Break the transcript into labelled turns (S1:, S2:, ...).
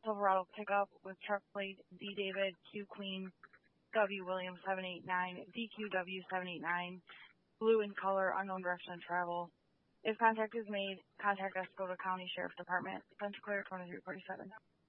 S1: Silverado pickup with truck plate D. David Q Queen W Williams 789 DQW 789, blue in color, unknown direction of travel. If contact is made, contact Escota County Sheriff's Department, Santa Clara 2347.